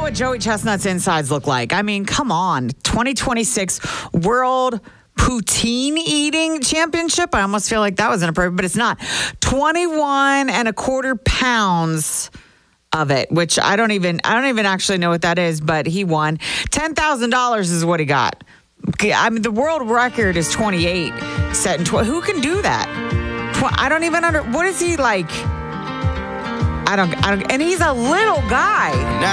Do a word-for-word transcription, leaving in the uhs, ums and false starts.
what Joey Chestnut's insides look like. I mean, come on. twenty twenty-six World Poutine Eating Championship. I almost feel like that was inappropriate, but it's not. twenty-one and a quarter pounds of it, which I don't even, I don't even actually know what that is, but he won. ten thousand dollars is what he got. I mean, the world record is twenty-eight set in tw- Who can do that? Tw- I don't even under, what is he like? I don't, I don't, and he's a little guy.